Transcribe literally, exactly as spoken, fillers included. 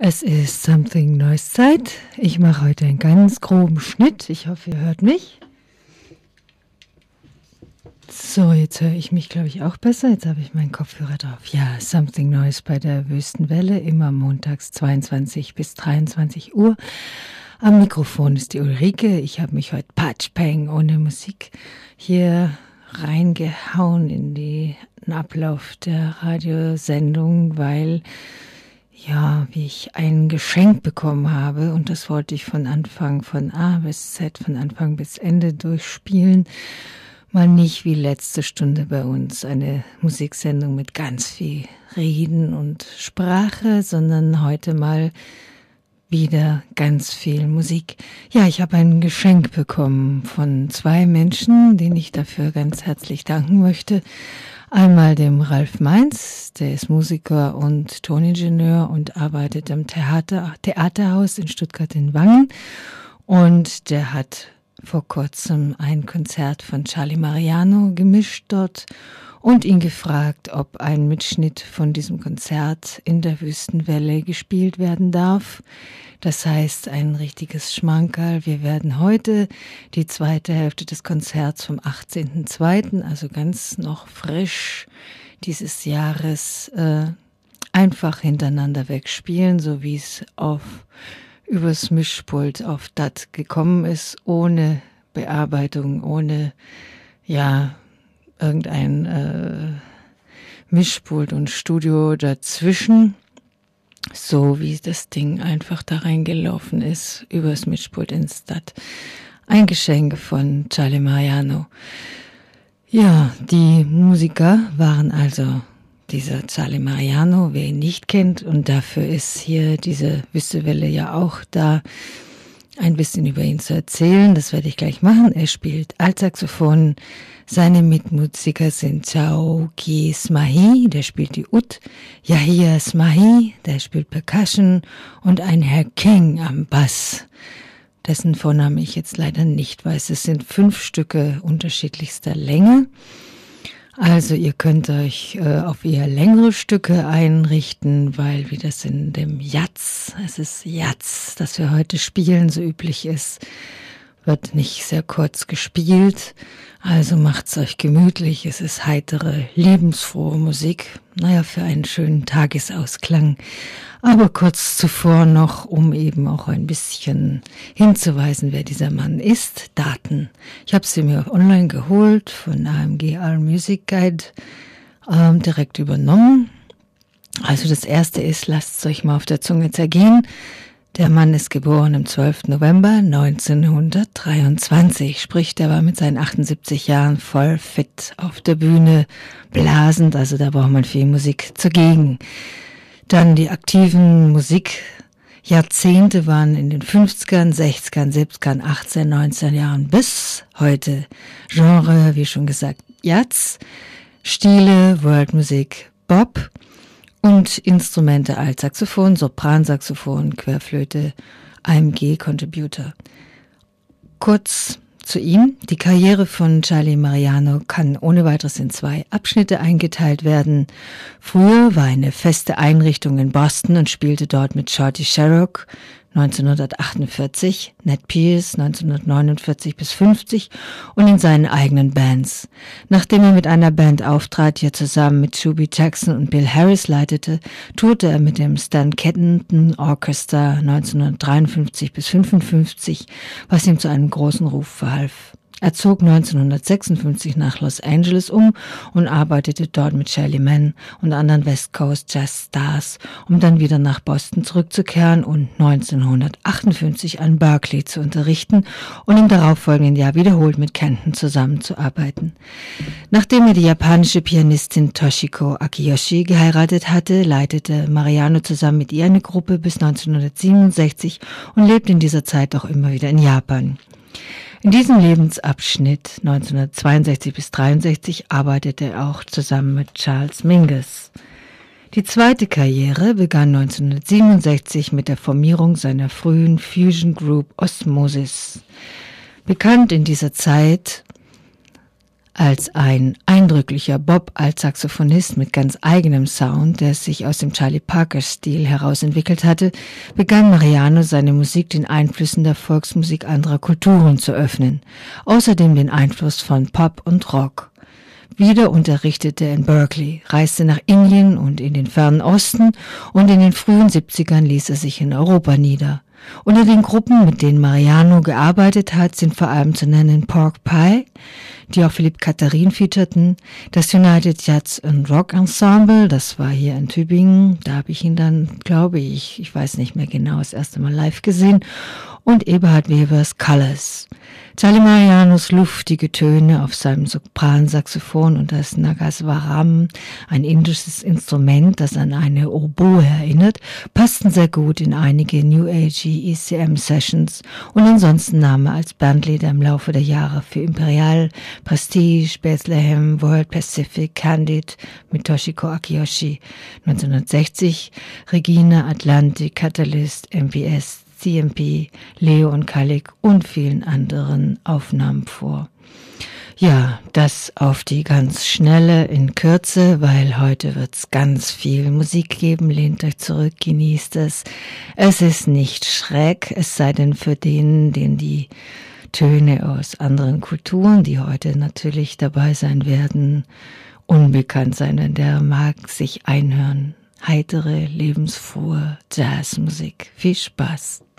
Es ist Something Noise Zeit. Ich mache heute einen ganz groben Schnitt. Ich hoffe, ihr hört mich. So, jetzt höre ich mich, glaube ich, auch besser. Jetzt habe ich meinen Kopfhörer drauf. Ja, Something Noise bei der Wüstenwelle, immer montags zweiundzwanzig bis dreiundzwanzig Uhr. Am Mikrofon ist die Ulrike. Ich habe mich heute patschpeng ohne Musik hier reingehauen in den Ablauf der Radiosendung, weil, ja, wie ich ein Geschenk bekommen habe und das wollte ich von Anfang, von A bis Z, von Anfang bis Ende durchspielen. Mal nicht wie letzte Stunde bei uns eine Musiksendung mit ganz viel Reden und Sprache, sondern heute mal wieder ganz viel Musik. Ja, ich habe ein Geschenk bekommen von zwei Menschen, denen ich dafür ganz herzlich danken möchte. Einmal dem Ralf Mainz, der ist Musiker und Toningenieur und arbeitet am Theater, Theaterhaus in Stuttgart in Wangen. Und der hat vor kurzem ein Konzert von Charlie Mariano gemischt dort und ihn gefragt, ob ein Mitschnitt von diesem Konzert in der Wüstenwelle gespielt werden darf. Das heißt, ein richtiges Schmankerl. Wir werden heute die zweite Hälfte des Konzerts vom achtzehnten zweiten, also ganz noch frisch dieses Jahres, äh, einfach hintereinander wegspielen, so wie es auf übers Mischpult auf D A T gekommen ist, ohne Bearbeitung, ohne, ja, irgendein äh, Mischpult und Studio dazwischen, so wie das Ding einfach da reingelaufen ist, übers Mischpult ins D A T. Ein Geschenk von Charlie Mariano. Ja, die Musiker waren also dieser Charlie Mariano, wer ihn nicht kennt, und dafür ist hier diese Wüstenwelle ja auch da, ein bisschen über ihn zu erzählen. Das werde ich gleich machen. Er spielt Altsaxophon. Seine Mitmusiker sind Chaoki Smahi, der spielt die Ud, Yahia Smahi, der spielt Percussion, und ein Herr King am Bass, dessen Vorname ich jetzt leider nicht weiß. Es sind fünf Stücke unterschiedlichster Länge. Also ihr könnt euch äh, auf eher längere Stücke einrichten, weil wie das in dem Jazz, es ist Jazz, das wir heute spielen, so üblich ist, wird nicht sehr kurz gespielt. Also macht's euch gemütlich, es ist heitere, lebensfrohe Musik, naja, für einen schönen Tagesausklang. Aber kurz zuvor noch, um eben auch ein bisschen hinzuweisen, wer dieser Mann ist, Daten. Ich habe sie mir online geholt, von A M G All Music Guide, ähm, direkt übernommen. Also das erste ist, lasst es euch mal auf der Zunge zergehen. Der Mann ist geboren am zwölften November neunzehnhundertdreiundzwanzig, sprich, der war mit seinen achtundsiebzig Jahren voll fit auf der Bühne, blasend, also da braucht man viel Musik zugegen. Dann die aktiven Musikjahrzehnte waren in den fünfzigern, sechzigern, siebzigern, achtzehn, neunzehn Jahren bis heute. Genre, wie schon gesagt, Jazz, Stile, Worldmusik, Bop und Instrumente Altsaxophon, Sopransaxophon, Querflöte, A M G-Contributor. Kurz zu ihm. Die Karriere von Charlie Mariano kann ohne weiteres in zwei Abschnitte eingeteilt werden. Früher war eine feste Einrichtung in Boston und spielte dort mit Shorty Sharrock neunzehnhundertachtundvierzig, Ned Pierce neunzehnhundertneunundvierzig bis fünfzig und in seinen eigenen Bands. Nachdem er mit einer Band auftrat, die er zusammen mit Shuby Jackson und Bill Harris leitete, tourte er mit dem Stan Kenton Orchestra neunzehnhundertdreiundfünfzig bis fünfundfünfzig, was ihm zu einem großen Ruf verhalf. Er zog neunzehnhundertsechsundfünfzig nach Los Angeles um und arbeitete dort mit Shelly Manne und anderen West Coast Jazz Stars, um dann wieder nach Boston zurückzukehren und neunzehnhundertachtundfünfzig an Berkeley zu unterrichten und im darauffolgenden Jahr wiederholt mit Kenton zusammenzuarbeiten. Nachdem er die japanische Pianistin Toshiko Akiyoshi geheiratet hatte, leitete Mariano zusammen mit ihr eine Gruppe bis neunzehnhundertsiebenundsechzig und lebte in dieser Zeit auch immer wieder in Japan. In diesem Lebensabschnitt neunzehnhundertzweiundsechzig bis dreiundsechzig arbeitete er auch zusammen mit Charles Mingus. Die zweite Karriere begann neunzehnhundertsiebenundsechzig mit der Formierung seiner frühen Fusion Group Osmosis. Bekannt in dieser Zeit Als ein eindrücklicher Bob als Saxophonist mit ganz eigenem Sound, der sich aus dem Charlie Parker-Stil herausentwickelt hatte, begann Mariano seine Musik den Einflüssen der Volksmusik anderer Kulturen zu öffnen, außerdem den Einfluss von Pop und Rock. Wieder unterrichtete er in Berkeley, reiste nach Indien und in den fernen Osten und in den frühen siebzigern ließ er sich in Europa nieder. Unter den Gruppen, mit denen Mariano gearbeitet hat, sind vor allem zu nennen Pork Pie, die auch Philipp Katharin featurten, das United Jazz and Rock Ensemble, das war hier in Tübingen, da habe ich ihn dann, glaube ich, ich weiß nicht mehr genau, das erste Mal live gesehen, und Eberhard Webers Colors. Charlie Marianos luftige Töne auf seinem Sopransaxophon und das Nagaswaram, ein indisches Instrument, das an eine Oboe erinnert, passten sehr gut in einige New Age E C M Sessions und ansonsten nahm er als Bandleader im Laufe der Jahre für Imperial, Prestige, Bethlehem, World Pacific, Candid mit Toshiko Akiyoshi, neunzehnhundertsechzig Regina, Atlantic, Catalyst, M P S, C M P, Leo und Kalik und vielen anderen Aufnahmen vor. Ja, das auf die ganz schnelle in Kürze, weil heute wird's ganz viel Musik geben. Lehnt euch zurück, genießt es. Es ist nicht schräg, es sei denn für den, den die Töne aus anderen Kulturen, die heute natürlich dabei sein werden, unbekannt sein, denn der mag sich einhören. Heitere, lebensfrohe Jazzmusik. Viel Spaß!